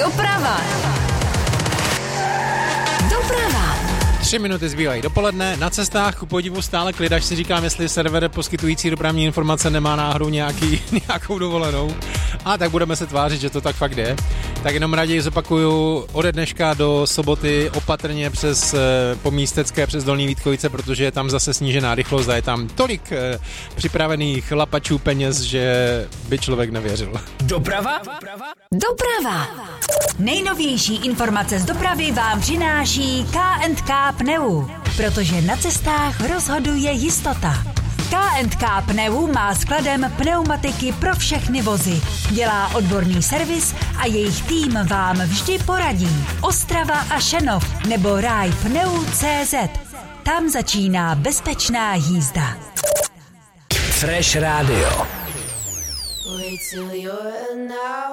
Doprava. 3 minuty zbývají dopoledne, na cestách ku podivu stále klid, až si říkám, jestli server poskytující dopravní informace nemá náhodou nějakou dovolenou. A tak budeme se tvářit, že to tak fakt je. Tak jenom raději zopakuju ode dneška do soboty opatrně přes Pomístecké, přes Dolní Vítkovice, protože je tam zase snížená rychlost a je tam tolik připravených lapačů peněz, že by člověk nevěřil. Doprava. Nejnovější informace z dopravy vám přináší K&K Pneu, protože na cestách rozhoduje jistota. K&K Pneu má skladem pneumatiky pro všechny vozy. Dělá odborný servis a jejich tým vám vždy poradí. Ostrava a Šenov nebo rajpneu.cz. Tam začíná bezpečná jízda. Fresh Radio. Wait till you're now.